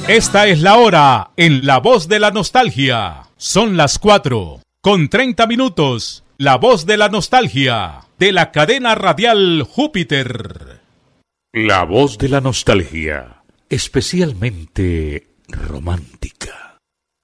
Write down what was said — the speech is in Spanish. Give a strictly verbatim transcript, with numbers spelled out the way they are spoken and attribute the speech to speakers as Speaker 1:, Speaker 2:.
Speaker 1: Esta es la hora en La Voz de la Nostalgia. Son las cuatro con treinta minutos. La Voz de la Nostalgia de la cadena radial Júpiter.
Speaker 2: La Voz de la Nostalgia, especialmente romántica.